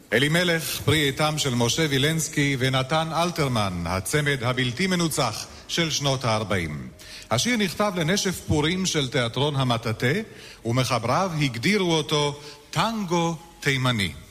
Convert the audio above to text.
אלימלך, פרי עטם של משה וילנסקי ונתן אלתרמן, הצמד הבלתי מנוצח של שנות ה-40. השיר נכתב לנשף פורים של תיאטרון המטאטה, ומחבריו הגדירו אותו טנגו תימני.